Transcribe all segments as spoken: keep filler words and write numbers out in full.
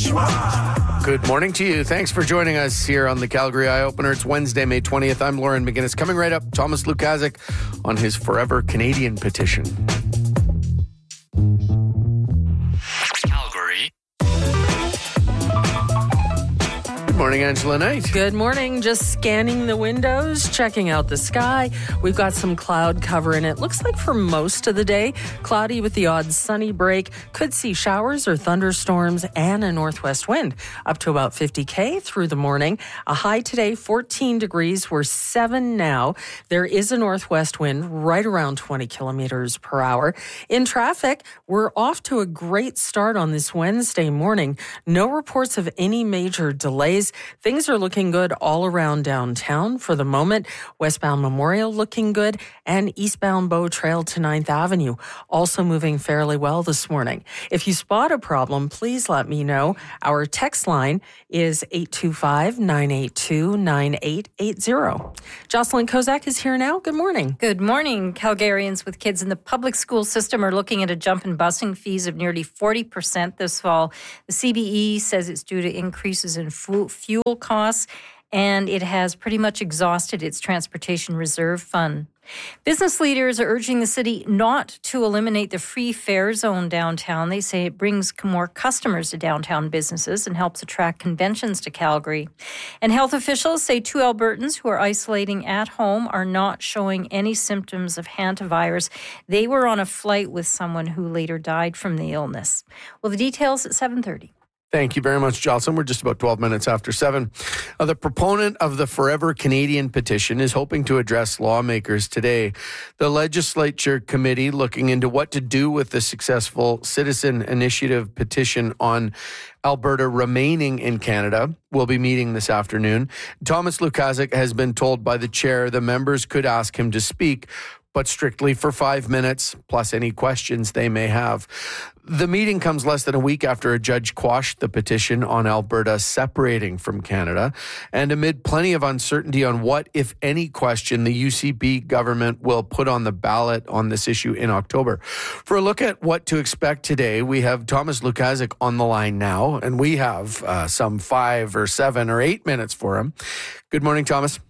Good morning to you. Thanks for joining us here on the Calgary Eye Opener. It's Wednesday, May twentieth. I'm Lauren McGinnis. Coming right up, Thomas Lukaszuk on his Forever Canadian petition. Calgary. Good morning, Angela Knight. Good morning. Just scanning the windows, checking out the sky. We've got some cloud cover in it. Looks like for most of the day, cloudy with the odd sunny break. Could see showers or thunderstorms and a northwest wind up to about fifty K through the morning. A high today, fourteen degrees. We're seven now. There is a northwest wind right around twenty kilometers per hour. In traffic, we're off to a great start on this Wednesday morning. No reports of any major delays. Things are looking good all around downtown for the moment. Westbound Memorial looking good, and eastbound Bow Trail to ninth Avenue also moving fairly well this morning. If you spot a problem, please let me know. Our text line is eight two five, nine eight two, nine eight eight zero. Jocelyn Kozak is here now. Good morning. Good morning. Calgarians with kids in the public school system are looking at a jump in busing fees of nearly forty percent this fall. The C B E says it's due to increases in fu- fuel costs, and it has pretty much exhausted its transportation reserve fund. Business leaders are urging the city not to eliminate the free fare zone downtown. They say it brings more customers to downtown businesses and helps attract conventions to Calgary. And health officials say two Albertans who are isolating at home are not showing any symptoms of hantavirus. They were on a flight with someone who later died from the illness. Well, the details at seven thirty. Thank you very much, Jocelyn. We're just about twelve minutes after seven. Uh, the proponent of the Forever Canadian petition is hoping to address lawmakers today. The legislature committee looking into what to do with the successful citizen initiative petition on Alberta remaining in Canada will be meeting this afternoon. Thomas Lukaszuk has been told by the chair the members could ask him to speak, but strictly for five minutes, plus any questions they may have. The meeting comes less than a week after a judge quashed the petition on Alberta separating from Canada, and amid plenty of uncertainty on what, if any, question the U C P government will put on the ballot on this issue in October. For a look at what to expect today, we have Thomas Lukaszuk on the line now, and we have uh, some five or seven or eight minutes for him. Good morning, Thomas.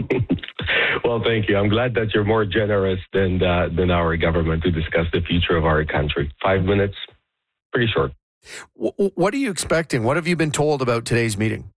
Well, thank you. I'm glad that you're more generous than uh, than our government to discuss the future of our country. Five minutes, pretty short. W- what are you expecting? What have you been told about today's meeting?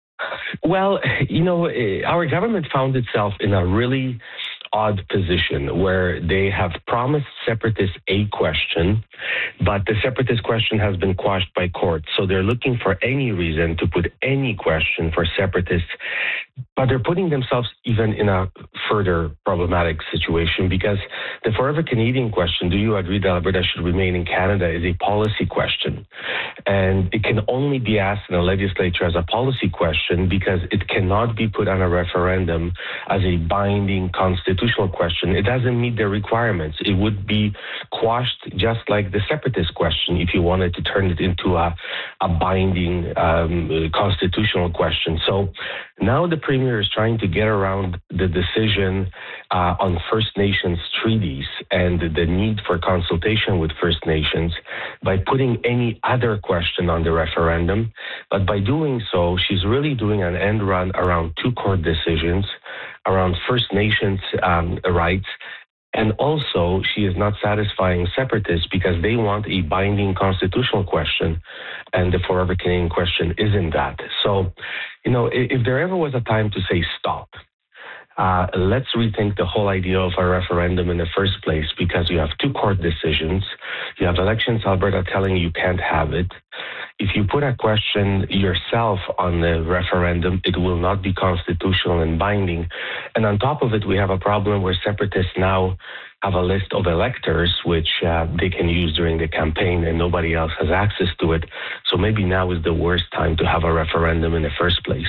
Well, you know, our government found itself in a really odd position where they have promised separatists a question, but the separatist question has been quashed by court. So they're looking for any reason to put any question for separatists, but they're putting themselves even in a further problematic situation because the Forever Canadian question, do you agree that Alberta should remain in Canada, is a policy question. And it can only be asked in a legislature as a policy question because it cannot be put on a referendum as a binding constitutional question. It doesn't meet the requirements. It would be quashed just like the separatist question if you wanted to turn it into a, a binding um, constitutional question. So now the Premier is trying to get around the decision uh, on First Nations treaties and the need for consultation with First Nations by putting any other question on the referendum. But by doing so, she's really doing an end run around two court decisions, around First Nations um, rights. And also, she is not satisfying separatists because they want a binding constitutional question, and the Forever Canadian question isn't that. So, you know, if there ever was a time to say stop, uh, let's rethink the whole idea of a referendum in the first place, because you have two court decisions. You have Elections Alberta telling you can't have it. If you put a question yourself on the referendum, it will not be constitutional and binding. And on top of it, we have a problem where separatists now have a list of electors which uh, they can use during the campaign and nobody else has access to it. So maybe now is the worst time to have a referendum in the first place.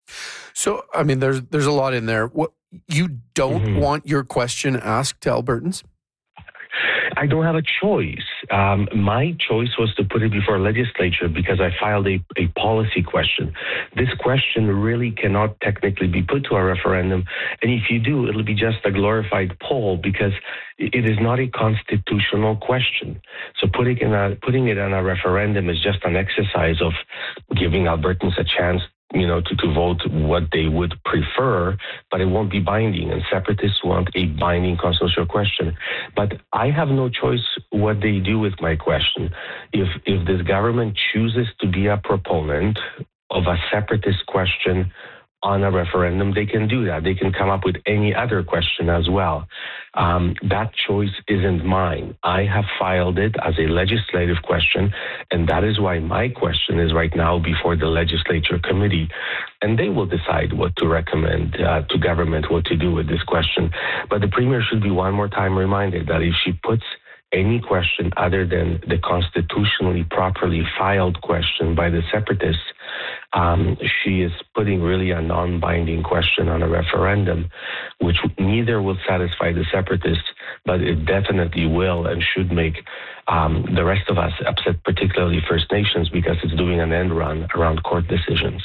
So, I mean, there's there's a lot in there. What, you don't Mm-hmm. want your question asked to Albertans? I don't have a choice. Um, my choice was to put it before legislature because I filed a, a policy question. This question really cannot technically be put to a referendum. And if you do, it'll be just a glorified poll because it is not a constitutional question. So putting, in a, putting it on a referendum is just an exercise of giving Albertans a chance you know, to, to vote what they would prefer, but it won't be binding. And separatists want a binding constitutional question. But I have no choice what they do with my question. If if this government chooses to be a proponent of a separatist question on a referendum, they can do that. They can come up with any other question as well. Um, that choice isn't mine. I have filed it as a legislative question, and that is why my question is right now before the legislature committee, and they will decide what to recommend uh, to government, what to do with this question. But the premier should be one more time reminded that if she puts any question other than the constitutionally properly filed question by the separatists, um, she is putting really a non-binding question on a referendum, which neither will satisfy the separatists, but it definitely will and should make um, the rest of us upset, particularly First Nations, because it's doing an end run around court decisions.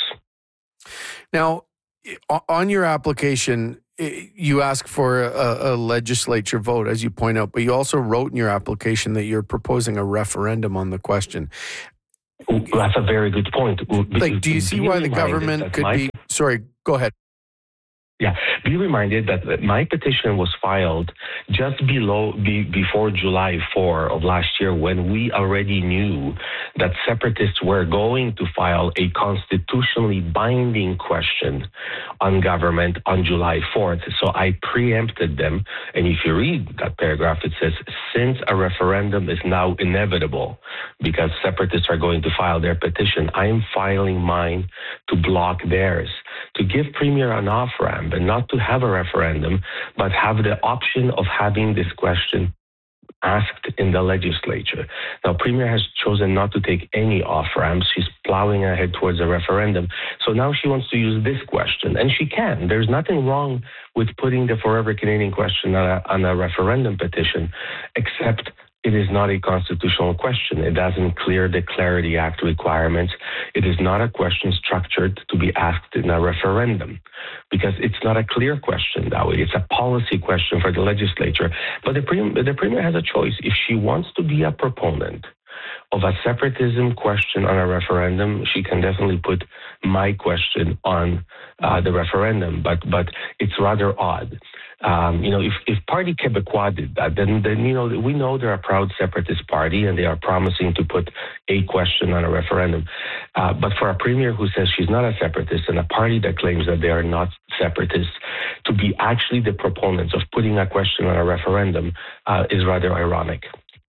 Now, on your application, you ask for a, a legislature vote, as you point out, but you also wrote in your application that you're proposing a referendum on the question. That's a very good point. Like, do you see why the government could be... Sorry, go ahead. Yeah, be reminded that my petition was filed just below, be, before July fourth of last year, when we already knew that separatists were going to file a constitutionally binding question on government on July fourth. So I preempted them. And if you read that paragraph, it says, since a referendum is now inevitable because separatists are going to file their petition, I am filing mine to block theirs, to give Premier an off-ramp and not to have a referendum, but have the option of having this question asked in the legislature. Now, Premier has chosen not to take any off-ramps. She's plowing ahead towards a referendum. So now she wants to use this question, and she can. There's nothing wrong with putting the Forever Canadian question on a, on a referendum petition, except it is not a constitutional question. It doesn't clear the Clarity Act requirements. It is not a question structured to be asked in a referendum because it's not a clear question that way. It's a policy question for the legislature. But the, pre- the Premier has a choice. If she wants to be a proponent of a separatism question on a referendum, she can definitely put my question on uh, the referendum. But but it's rather odd. Um, you know, if, if Parti Québécois did that, then, then, you know, we know they're a proud separatist party and they are promising to put a question on a referendum. Uh, but for a premier who says she's not a separatist and a party that claims that they are not separatists, to be actually the proponents of putting a question on a referendum uh, is rather ironic.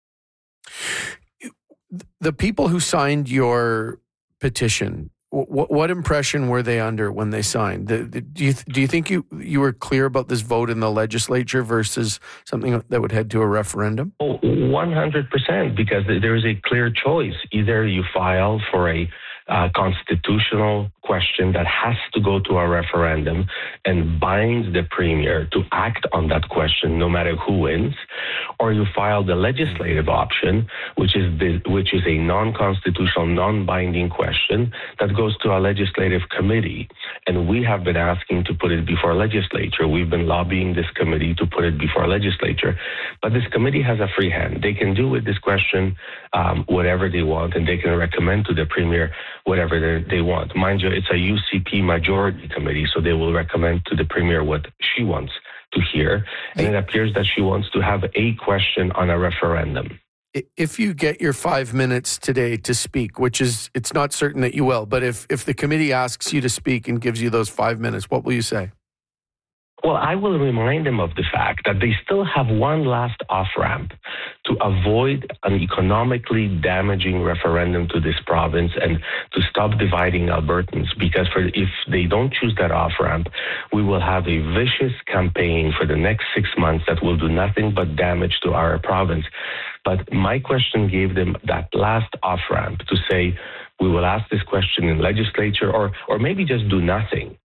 The people who signed your petition, What, what impression were they under when they signed? The, the, do you do you think you you were clear about this vote in the legislature versus something that would head to a referendum? Oh, one hundred percent, because there is a clear choice. Either you file for a uh, constitutional question that has to go to a referendum and binds the premier to act on that question no matter who wins, or you file the legislative option, which is the, which is a non-constitutional, non-binding question that goes to a legislative committee. And we have been asking to put it before legislature. We've been lobbying this committee to put it before legislature. But this committee has a free hand. They can do with this question um, whatever they want, and they can recommend to the premier whatever they, they want. Mind you, it's a U C P majority committee, so they will recommend to the premier what she wants to hear. And it appears that she wants to have a question on a referendum. If you get your five minutes today to speak, which is, it's not certain that you will, but if, if the committee asks you to speak and gives you those five minutes, what will you say? Well, I will remind them of the fact that they still have one last off-ramp to avoid an economically damaging referendum to this province and to stop dividing Albertans. Because for, if they don't choose that off-ramp, we will have a vicious campaign for the next six months that will do nothing but damage to our province. But my question gave them that last off-ramp to say, we will ask this question in legislature, or or maybe just do nothing.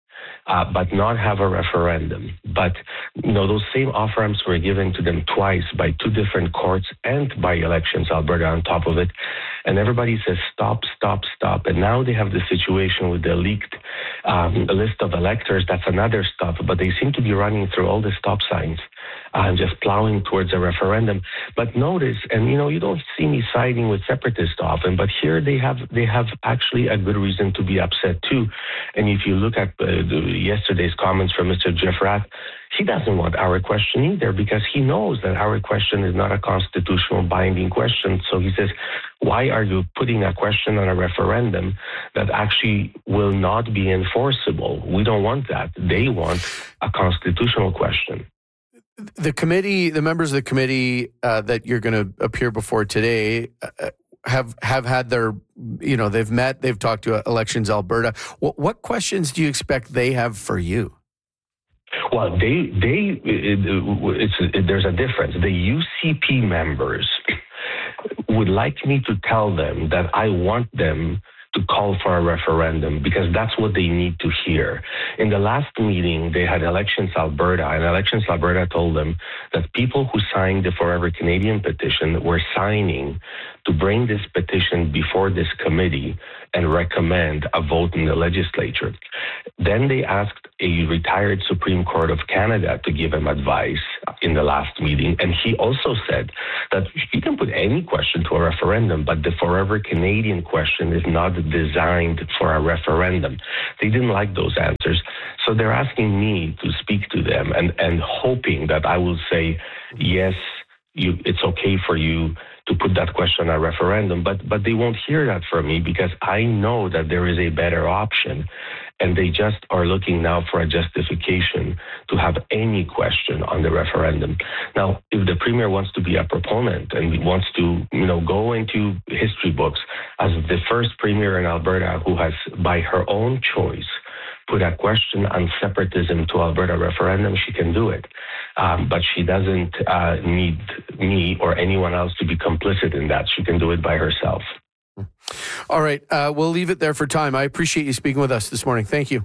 uh, but not have a referendum. But, you know, those same off-ramps were given to them twice by two different courts and by Elections Alberta on top of it. And everybody says, stop, stop, stop. And now they have the situation with the leaked um, list of electors. That's another stop. But they seem to be running through all the stop signs and uh, just plowing towards a referendum. But notice, and you know, you don't see me siding with separatists often, but here they have they have actually a good reason to be upset too. And if you look at uh, the, yesterday's comments from Mister Jeff Rath, he doesn't want our question either because he knows that our question is not a constitutional binding question. So he says, why are you putting a question on a referendum that actually will not be enforceable? We don't want that. They want a constitutional question. The committee, the members of the committee uh, that you're going to appear before today uh, have have had their, you know, they've met, they've talked to Elections Alberta. What, what questions do you expect they have for you? Well, they they it, it's it, there's a difference. The U C P members would like me to tell them that I want them to call for a referendum because that's what they need to hear. In the last meeting, they had Elections Alberta, and Elections Alberta told them that people who signed the Forever Canadian petition were signing to bring this petition before this committee and recommend a vote in the legislature. Then they asked a retired Supreme Court of Canada to give him advice in the last meeting, and he also said that you can put any question to a referendum, but the Forever Canadian question is not designed for a referendum. They didn't like those answers, so they're asking me to speak to them and, and hoping that I will say, yes, you, it's okay for you to put that question on a referendum, but but they won't hear that from me because I know that there is a better option, and they just are looking now for a justification to have any question on the referendum. Now, if the Premier wants to be a proponent and wants to, you know, go into history books as the first Premier in Alberta who has, by her own choice, put a question on separatism to Alberta referendum, she can do it. Um, but she doesn't uh, need me or anyone else to be complicit in that. She can do it by herself. All right. Uh, we'll leave it there for time. I appreciate you speaking with us this morning. Thank you.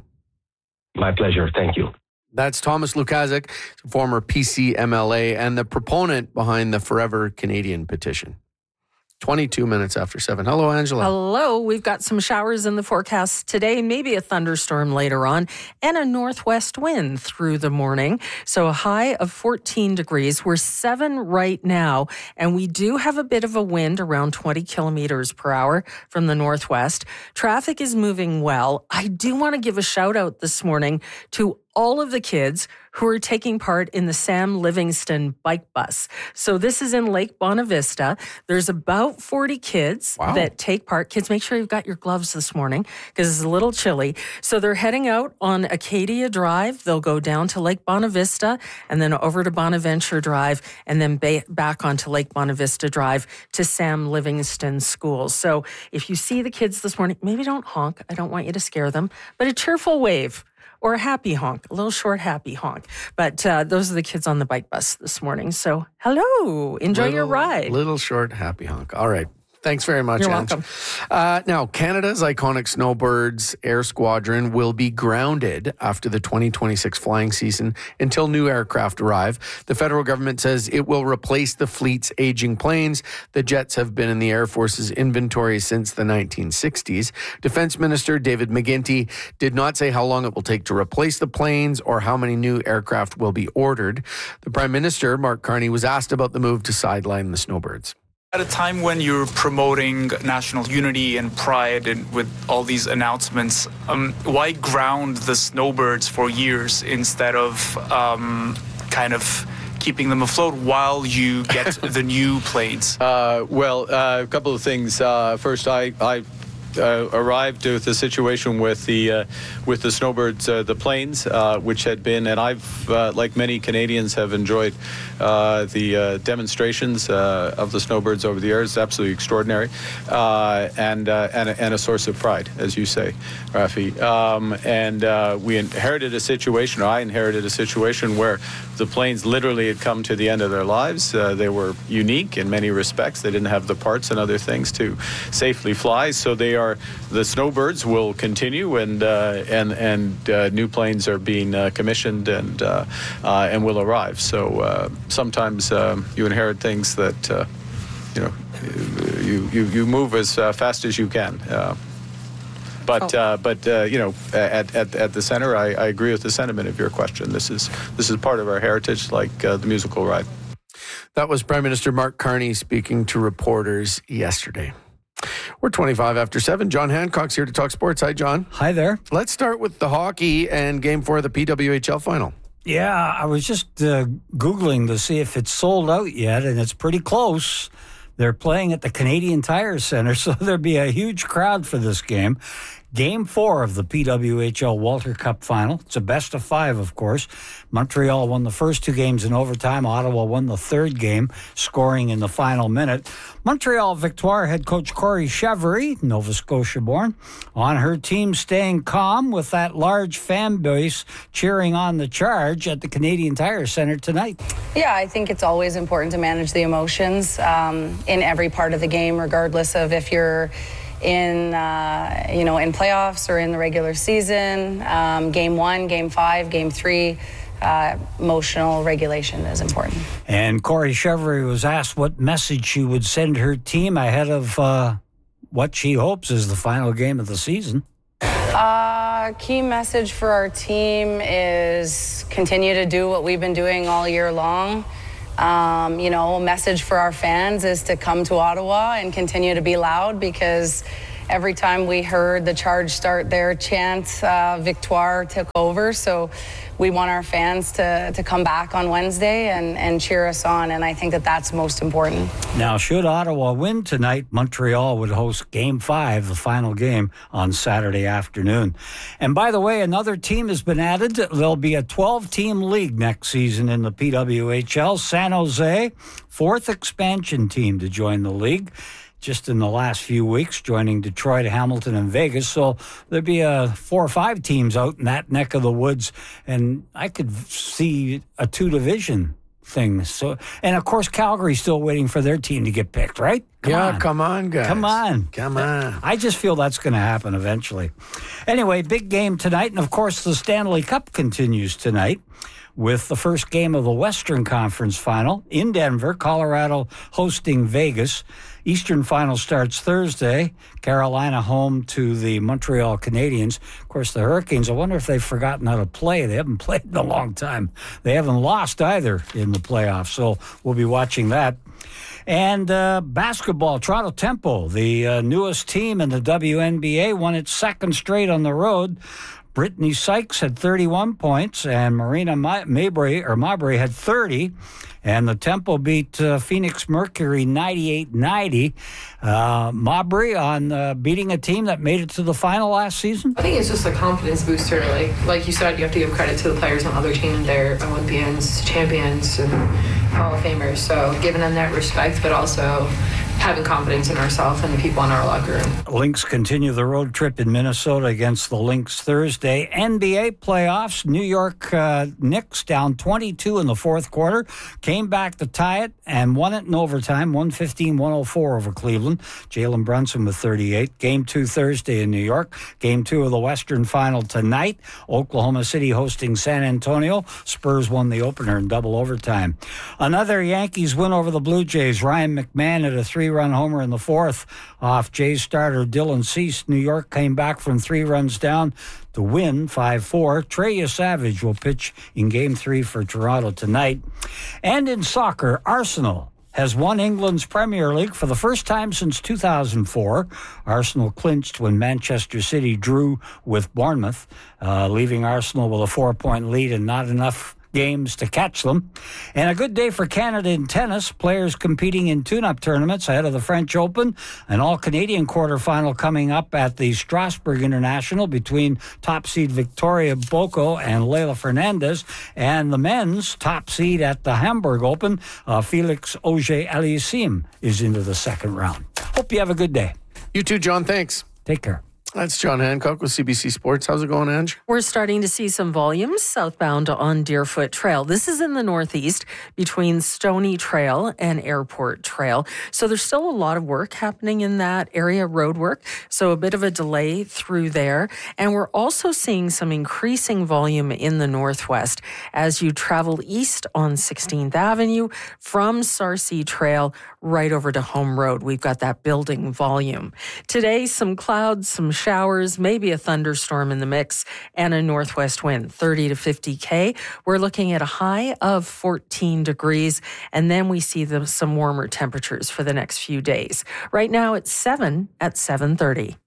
My pleasure. Thank you. That's Thomas Lukaszuk, former P C M L A and the proponent behind the Forever Canadian petition. twenty-two minutes after seven. Hello, Angela. Hello. We've got some showers in the forecast today, maybe a thunderstorm later on, and a northwest wind through the morning. So a high of fourteen degrees. We're seven right now, and we do have a bit of a wind around twenty kilometers per hour from the northwest. Traffic is moving well. I do want to give a shout out this morning to all of the kids who are taking part in the Sam Livingston bike bus. So this is in Lake Bonavista. There's about forty kids wow. that take part. Kids, make sure you've got your gloves this morning because it's a little chilly. So they're heading out on Acadia Drive. They'll go down to Lake Bonavista and then over to Bonaventure Drive and then ba- back onto Lake Bonavista Drive to Sam Livingston School. So if you see the kids this morning, maybe don't honk. I don't want you to scare them, but a cheerful wave. Or a happy honk, a little short happy honk. But uh, those are the kids on the bike bus this morning. So, hello, enjoy little, your ride. Little short happy honk. All right. Thanks very much, You're Ange. welcome. Uh, now, Canada's iconic Snowbirds Air Squadron will be grounded after the twenty twenty-six flying season until new aircraft arrive. The federal government says it will replace the fleet's aging planes. The jets have been in the Air Force's inventory since the nineteen sixties. Defense Minister David McGuinty did not say how long it will take to replace the planes or how many new aircraft will be ordered. The Prime Minister, Mark Carney, was asked about the move to sideline the Snowbirds. At a time when you're promoting national unity and pride and with all these announcements, um, why ground the Snowbirds for years instead of um, kind of keeping them afloat while you get the new planes? Uh, well, uh, a couple of things. Uh, first, I... I Uh, arrived with the situation with the uh, with the Snowbirds, uh, the planes, uh, which had been, and I've, uh, like many Canadians, have enjoyed uh, the uh, demonstrations uh, of the Snowbirds over the years. It's absolutely extraordinary, uh, and uh, and a, and a source of pride, as you say, Rafi. Um, and uh, we inherited a situation, or I inherited a situation where the planes literally had come to the end of their lives. Uh, they were unique in many respects. They didn't have the parts and other things to safely fly, so they are the snowbirds will continue, and uh, and and uh, new planes are being uh, commissioned and uh, uh, and will arrive. So uh, sometimes um, you inherit things that uh, you know you you you move as uh, fast as you can. Uh, But oh. uh, but uh, you know, at, at at the center, I, I agree with the sentiment of your question. This is this is part of our heritage, like uh, the musical ride. That was Prime Minister Mark Carney speaking to reporters yesterday. We're twenty-five after seven. John Hancock's here to talk sports. Hi, John. Hi there. Let's start with the hockey and Game Four of the P W H L final. Yeah, I was just uh, Googling to see if it's sold out yet, and it's pretty close. They're playing at the Canadian Tire Center, so there'll be a huge crowd for this game. Game four of the P W H L Walter Cup final. It's a best of five, of course. Montreal won the first two games in overtime. Ottawa won the third game, scoring in the final minute. Montreal Victoire head coach Corey Chevery, Nova Scotia born, on her team staying calm with that large fan base cheering on the Charge at the Canadian Tire Center tonight. Yeah, I think it's always important to manage the emotions um, in every part of the game, regardless of if you're in uh, you know in playoffs or in the regular season. Um, game one, game five, game three, uh, emotional regulation is important. And Corey Chevery was asked what message she would send her team ahead of uh, what she hopes is the final game of the season. Uh, key message for our team is continue to do what we've been doing all year long. Um, you know, a message for our fans is to come to Ottawa and continue to be loud, because every time we heard the Charge start their chant, uh, Victoire took over. So we want our fans to, to come back on Wednesday and, and cheer us on, and I think that that's most important. Now, should Ottawa win tonight, Montreal would host Game five, the final game, on Saturday afternoon. And by the way, another team has been added. There'll be a twelve-team league next season in the P W H L. San Jose, fourth expansion team to join the league, just in the last few weeks, joining Detroit, Hamilton, and Vegas. So there'd be uh, four or five teams out in that neck of the woods, and I could see a two-division thing. So, and of course, Calgary's still waiting for their team to get picked, right? Come yeah, on. come on, guys. Come on. Come on. I just feel that's going to happen eventually. Anyway, big game tonight, and of course, the Stanley Cup continues tonight with the first game of the Western Conference Final in Denver, Colorado hosting Vegas. Eastern Final starts Thursday. Carolina home to the Montreal Canadiens. Of course, the Hurricanes, I wonder if they've forgotten how to play. They haven't played in a long time. They haven't lost either in the playoffs, so we'll be watching that. And uh, basketball, Toronto Tempo, the uh, newest team in the W N B A, won its second straight on the road. Brittany Sykes had thirty-one points, and Marina Mabry, or Mabry had thirty. And the Tempo beat uh, Phoenix Mercury ninety-eight ninety. Uh, Mabry on uh, beating a team that made it to the final last season? I think it's just a confidence booster. Like like you said, you have to give credit to the players on other teams. They're Olympians, champions, and Hall of Famers. So giving them that respect, but also having confidence in ourselves and the people in our locker room. Lynx continue the road trip in Minnesota against the Lynx Thursday. N B A playoffs, New York uh, Knicks down twenty-two in the fourth quarter. Came back to tie it and won it in overtime, one fifteen one oh four over Cleveland. Jalen Brunson with thirty-eight. Game two Thursday in New York. Game two of the Western Final tonight. Oklahoma City hosting San Antonio. Spurs won the opener in double overtime. Another Yankees win over the Blue Jays. Ryan McMahon had a three-run homer in the fourth off Jays starter Dylan Cease. New York came back from three runs down to win five four. Trey Savage will pitch in Game three for Toronto tonight. And in soccer, Arsenal has won England's Premier League for the first time since two thousand four. Arsenal clinched when Manchester City drew with Bournemouth, uh, leaving Arsenal with a four-point lead and not enough games to catch them. And a good day for Canada in tennis. Players competing in tune-up tournaments ahead of the French Open. An all-Canadian quarterfinal coming up at the Strasbourg International between top seed Victoria Boko and Leila Fernandez, and the men's top seed at the Hamburg Open, uh, Felix Auger-Aliassime, is into the second round. Hope you have a good day. You too, John. Thanks. Take care. That's John Hancock with C B C Sports. How's it going, Ange? We're starting to see some volumes southbound on Deerfoot Trail. This is in the northeast between Stony Trail and Airport Trail. So there's still a lot of work happening in that area, road work. So a bit of a delay through there. And we're also seeing some increasing volume in the northwest as you travel east on sixteenth Avenue from Sarcee Trail right over to Home Road. We've got that building volume. Today, some clouds, some showers, maybe a thunderstorm in the mix, and a northwest wind, thirty to fifty K. We're looking at a high of fourteen degrees, and then we see the, some warmer temperatures for the next few days. Right now, it's seven at seven thirty.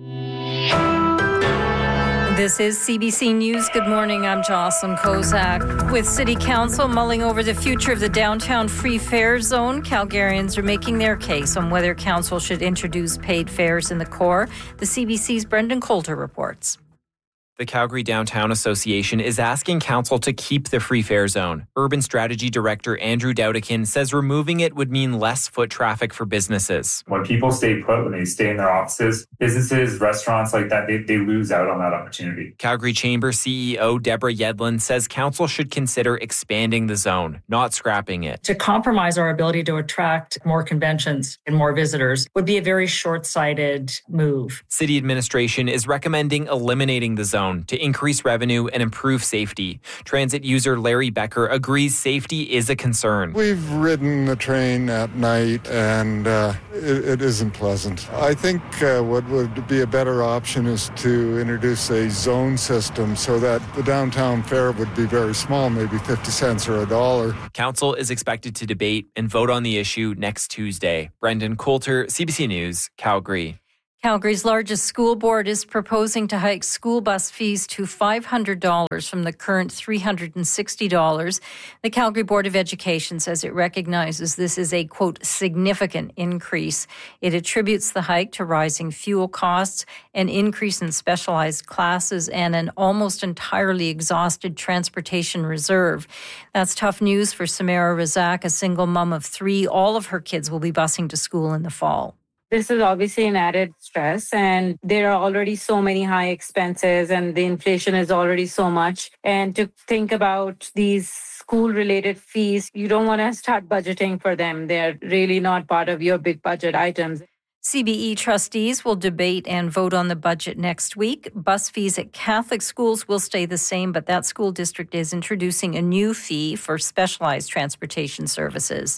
This is C B C News. Good morning. I'm Jocelyn Kozak. With City Council mulling over the future of the downtown free fare zone, Calgarians are making their case on whether Council should introduce paid fares in the core. The C B C's Brendan Coulter reports. The Calgary Downtown Association is asking Council to keep the free fare zone. Urban Strategy Director Andrew Dowdikin says removing it would mean less foot traffic for businesses. When people stay put, when they stay in their offices, businesses, restaurants like that, they, they lose out on that opportunity. Calgary Chamber C E O Deborah Yedlin says Council should consider expanding the zone, not scrapping it. To compromise our ability to attract more conventions and more visitors would be a very short-sighted move. City administration is recommending eliminating the zone to increase revenue and improve safety. Transit user Larry Becker agrees safety is a concern. We've ridden the train at night and uh, it, it isn't pleasant. I think uh, what would be a better option is to introduce a zone system so that the downtown fare would be very small, maybe fifty cents or a dollar. Council is expected to debate and vote on the issue next Tuesday. Brendan Coulter, C B C News, Calgary. Calgary's largest school board is proposing to hike school bus fees to five hundred dollars from the current three hundred sixty dollars. The Calgary Board of Education says it recognizes this is a, quote, significant increase. It attributes the hike to rising fuel costs, an increase in specialized classes, and an almost entirely exhausted transportation reserve. That's tough news for Samara Razak, a single mom of three. All of her kids will be busing to school in the fall. This is obviously an added stress, and there are already so many high expenses, and the inflation is already so much. And to think about these school-related fees, you don't want to start budgeting for them. They're really not part of your big budget items. C B E trustees will debate and vote on the budget next week. Bus fees at Catholic schools will stay the same, but that school district is introducing a new fee for specialized transportation services.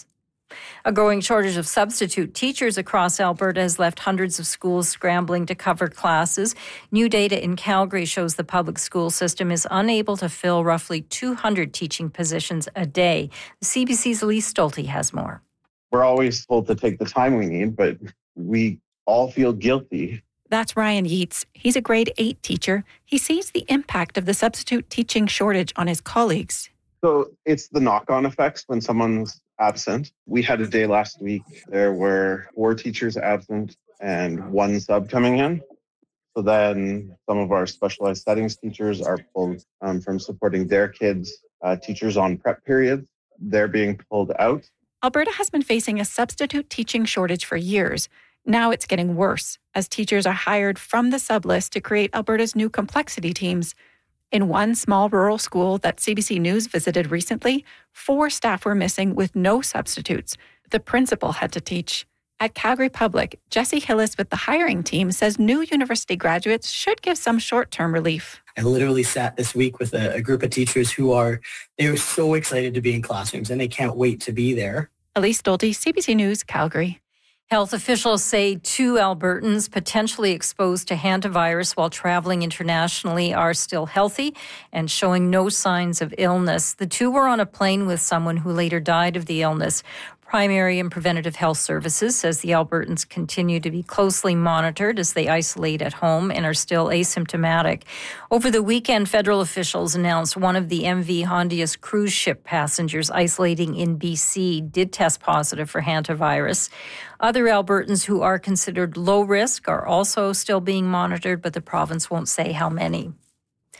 A growing shortage of substitute teachers across Alberta has left hundreds of schools scrambling to cover classes. New data in Calgary shows the public school system is unable to fill roughly two hundred teaching positions a day. The C B C's Elise Stolte has more. We're always told to take the time we need, but we all feel guilty. That's Ryan Yeats. He's a grade eight teacher. He sees the impact of the substitute teaching shortage on his colleagues. So it's the knock-on effects when someone's absent. We had a day last week. There were four teachers absent and one sub coming in. So then some of our specialized settings teachers are pulled um, from supporting their kids. Uh, teachers on prep periods, they're being pulled out. Alberta has been facing a substitute teaching shortage for years. Now it's getting worse as teachers are hired from the sub list to create Alberta's new complexity teams. In one small rural school that C B C News visited recently, four staff were missing with no substitutes. The principal had to teach. At Calgary Public, Jesse Hillis with the hiring team says new university graduates should give some short-term relief. I literally sat this week with a, a group of teachers who are, they are so excited to be in classrooms and they can't wait to be there. Elise Stolte, C B C News, Calgary. Health officials say two Albertans potentially exposed to hantavirus while traveling internationally are still healthy and showing no signs of illness. The two were on a plane with someone who later died of the illness. Primary and Preventative Health Services says the Albertans continue to be closely monitored as they isolate at home and are still asymptomatic. Over the weekend, federal officials announced one of the M V Hondius cruise ship passengers isolating in B C did test positive for hantavirus. Other Albertans who are considered low risk are also still being monitored, but the province won't say how many.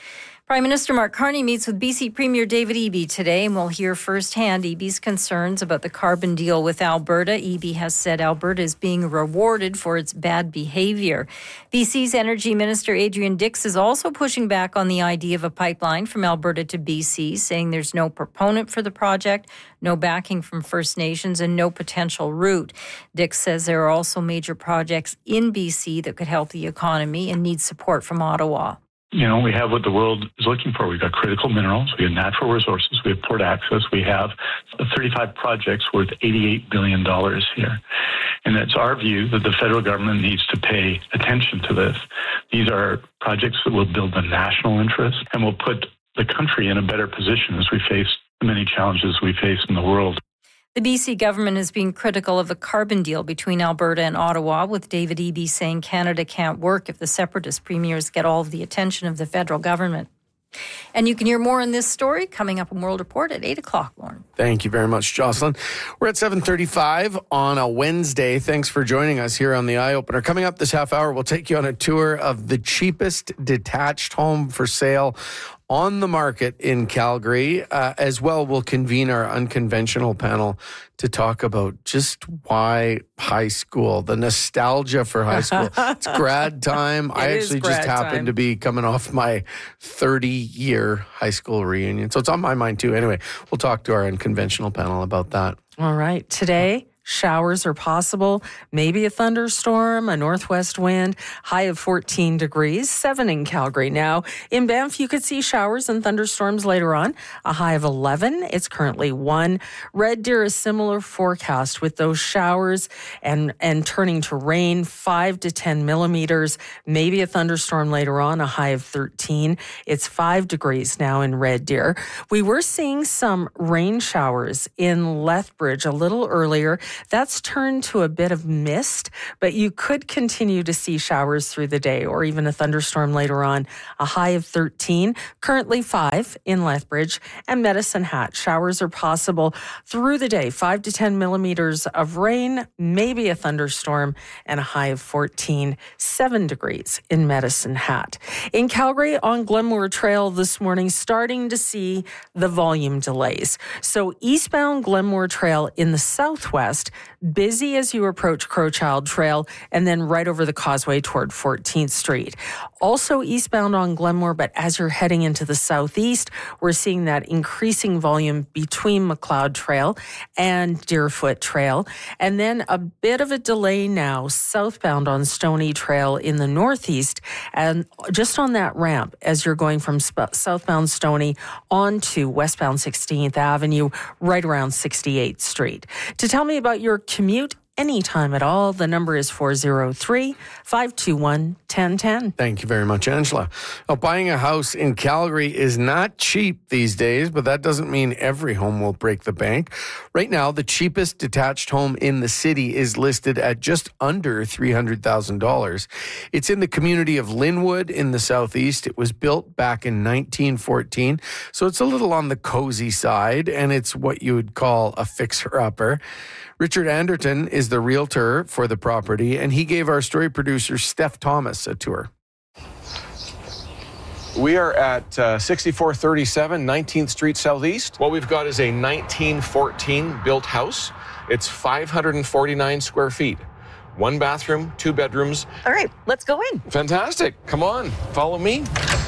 Prime Minister Mark Carney meets with B C Premier David Eby today, and we'll hear firsthand Eby's concerns about the carbon deal with Alberta. Eby has said Alberta is being rewarded for its bad behaviour. B C's Energy Minister Adrian Dix is also pushing back on the idea of a pipeline from Alberta to B C, saying there's no proponent for the project, no backing from First Nations, and no potential route. Dix says there are also major projects in B C that could help the economy and need support from Ottawa. You know, we have what the world is looking for. We've got critical minerals, we have natural resources, we have port access, we have thirty-five projects worth eighty-eight billion dollars here. And it's our view that the federal government needs to pay attention to this. These are projects that will build the national interest and will put the country in a better position as we face the many challenges we face in the world. The B C government has been critical of the carbon deal between Alberta and Ottawa, with David Eby saying Canada can't work if the separatist premiers get all of the attention of the federal government. And you can hear more on this story coming up on World Report at eight o'clock, Lauren. Thank you very much, Jocelyn. We're at seven thirty-five on a Wednesday. Thanks for joining us here on the Eye Opener. Coming up this half hour, we'll take you on a tour of the cheapest detached home for sale on the market in Calgary. Uh, as well, we'll convene our unconventional panel to talk about just why high school, the nostalgia for high school. It's grad time. I actually just happened time. to be coming off my thirty-year high school reunion. So it's on my mind too. Anyway, we'll talk to our unconventional panel about that. All right. Today, showers are possible, maybe a thunderstorm, a northwest wind, high of fourteen degrees, seven in Calgary. Now, in Banff, you could see showers and thunderstorms later on, a high of eleven. It's currently one. Red Deer, a similar forecast with those showers and, and turning to rain, five to ten millimeters, maybe a thunderstorm later on, a high of thirteen. It's five degrees now in Red Deer. We were seeing some rain showers in Lethbridge a little earlier. That's turned to a bit of mist, but you could continue to see showers through the day or even a thunderstorm later on. A high of thirteen, currently five in Lethbridge and Medicine Hat. Showers are possible through the day, five to ten millimeters of rain, maybe a thunderstorm, and a high of fourteen, seven degrees in Medicine Hat. In Calgary, on Glenmore Trail this morning, starting to see the volume delays. So eastbound Glenmore Trail in the southwest, busy as you approach Crowchild Trail and then right over the causeway toward fourteenth Street. Also eastbound on Glenmore, but as you're heading into the southeast, we're seeing that increasing volume between McLeod Trail and Deerfoot Trail. And then a bit of a delay now southbound on Stony Trail in the northeast and just on that ramp as you're going from sp- southbound Stony onto westbound sixteenth Avenue, right around sixty-eighth Street. To tell me about your commute anytime at all, the number is four oh three, five two one, one oh one oh. Thank you very much, Angela. Now, buying a house in Calgary is not cheap these days, but that doesn't mean every home will break the bank. Right now, the cheapest detached home in the city is listed at just under three hundred thousand dollars. It's in the community of Linwood in the southeast. It was built back in nineteen fourteen, so it's a little on the cozy side, and it's what you would call a fixer-upper. Richard Anderton is the realtor for the property, and he gave our story producer, Steph Thomas, a tour. We are at uh, sixty-four thirty-seven nineteenth Street Southeast. What we've got is a nineteen fourteen built house. It's five hundred forty-nine square feet. One bathroom, two bedrooms. All right, let's go in. Fantastic. Come on, follow me.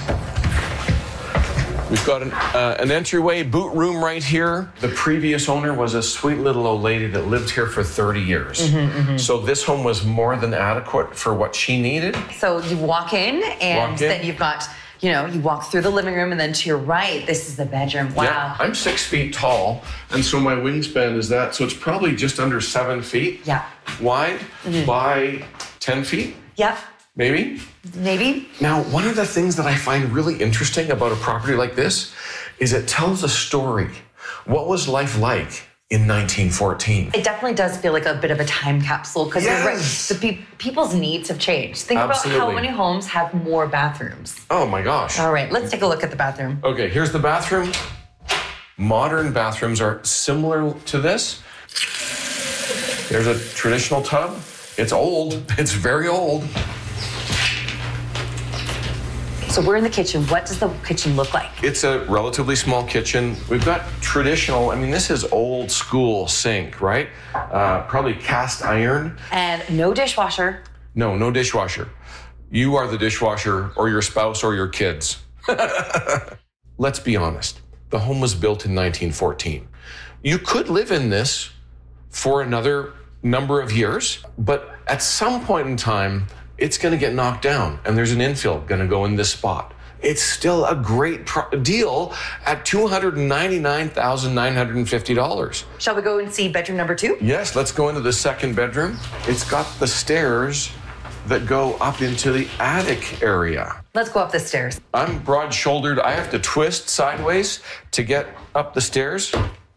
We've got an, uh, an entryway boot room right here. The previous owner was a sweet little old lady that lived here for thirty years. Mm-hmm, mm-hmm. So this home was more than adequate for what she needed. So you walk in and walk in. Then you've got, you know, you walk through the living room and then to your right, this is the bedroom. Wow. Yeah, I'm six feet tall, and so my wingspan is that. So it's probably just under seven feet yeah. wide mm-hmm. by ten feet. Yeah. Maybe? Maybe. Now, one of the things that I find really interesting about a property like this is it tells a story. What was life like in nineteen fourteen? It definitely does feel like a bit of a time capsule because yes. you're right. The pe- people's needs have changed. Think Absolutely. about how many homes have more bathrooms. Oh my gosh. All right, let's take a look at the bathroom. Okay, here's the bathroom. Modern bathrooms are similar to this. There's a traditional tub. It's old. It's very old. So we're in the kitchen. What does the kitchen look like? It's a relatively small kitchen. We've got traditional, I mean, this is old school sink, right? Uh, probably cast iron. And no dishwasher. No, no dishwasher. You are the dishwasher, or your spouse, or your kids. Let's be honest. The home was built in nineteen fourteen. You could live in this for another number of years, but at some point in time, it's going to get knocked down, and there's an infill going to go in this spot. It's still a great pro- deal at two hundred ninety-nine thousand nine hundred fifty dollars. Shall we go and see bedroom number two? Yes, let's go into the second bedroom. It's got the stairs that go up into the attic area. Let's go up the stairs. I'm broad-shouldered. I have to twist sideways to get up the stairs.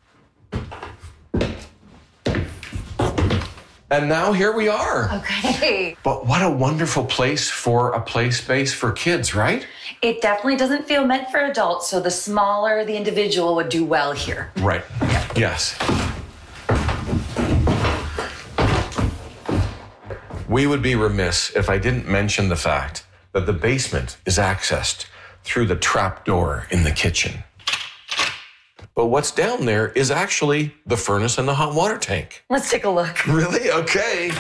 And now here we are. Okay. But what a wonderful place for a play space for kids, right? It definitely doesn't feel meant for adults, so the smaller the individual would do well here. Right. Yes. We would be remiss if I didn't mention the fact that the basement is accessed through the trap door in the kitchen. But what's down there is actually the furnace and the hot water tank. Let's take a look. Really? Okay.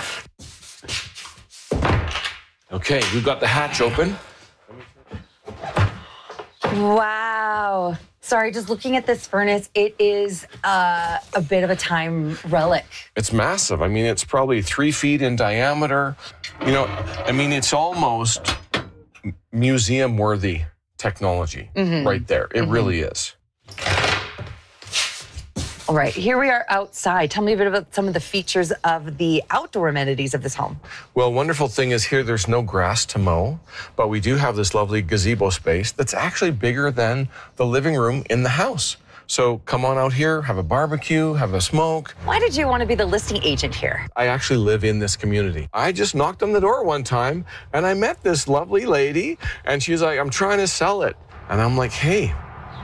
Okay, we've got the hatch open. Wow. Sorry, just looking at this furnace, it is uh, a bit of a time relic. It's massive. I mean, it's probably three feet in diameter. You know, I mean, it's almost museum-worthy technology Mhm. right there. It Mhm. really is. All right, here we are outside. Tell me a bit about some of the features of the outdoor amenities of this home. Well, wonderful thing is here there's no grass to mow, but we do have this lovely gazebo space that's actually bigger than the living room in the house. So come on out here, have a barbecue, have a smoke. Why did you want to be the listing agent here? I actually live in this community. I just knocked on the door one time and I met this lovely lady and she's like, I'm trying to sell it. And I'm like, hey,